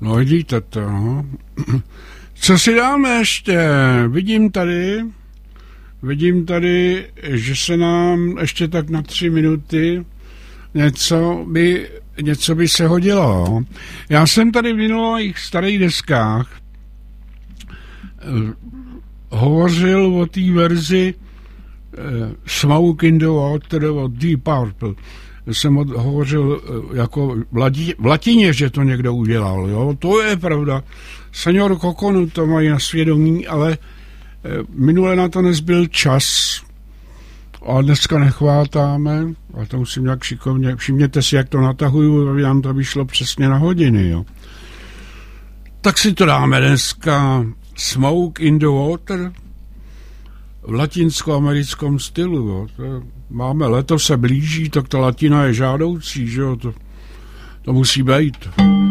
No vidíte to, no. Co si dáme ještě? Vidím tady, že se nám ještě tak na 3 minuty něco by se hodilo. Já jsem tady v minulých starých deskách hovořil o té verzi Smoke in the Water od Deep Purple. Jsem hovořil jako v latině, že to někdo udělal. Jo? To je pravda. Senior Kokonu to mají na svědomí, ale minule na to nezbyl čas. A dneska nechvátáme. A to musím nějak šikovně. Všimněte si, jak to natahuju, aby nám to vyšlo přesně na hodiny. Jo? Tak si to dáme dneska. Smoke in the Water v latinsko-americkém stylu. Jo? Máme leto se blíží, tak ta latina je žádoucí, že jo? To musí být.